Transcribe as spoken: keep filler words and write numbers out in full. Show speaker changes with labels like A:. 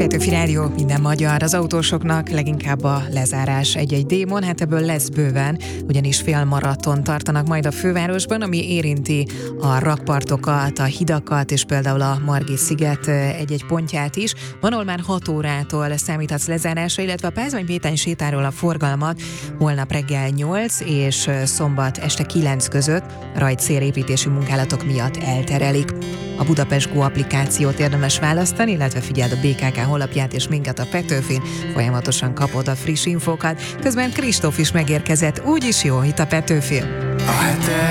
A: Petőfi Rádió, minden magyar. Az autósoknak leginkább a lezárás egy-egy démon, hát ebből lesz bőven, ugyanis félmaraton tartanak majd a fővárosban, ami érinti a rakpartokat, a hidakat, és például a Margit-sziget egy-egy pontját is. Van, ahol már hat órától számíthatsz lezárásra, illetve a Pázmány-Pétány sétáról a forgalmat holnap reggel nyolc és szombat este kilenc között rajtszélépítési munkálatok miatt elterelik. A Budapest Go applikációt érdemes választani, illetve figyeld a bé ká ká honlapját és minket a Petőfin, folyamatosan kapod a friss infókat. Közben Kristóf is megérkezett, úgyis jó itt a Petőfin.
B: A